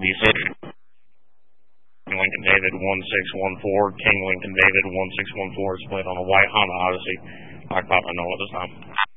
be King Lincoln David 1614, King Lincoln David 1614 split on a white Honda Odyssey. Black Papa Noah this time.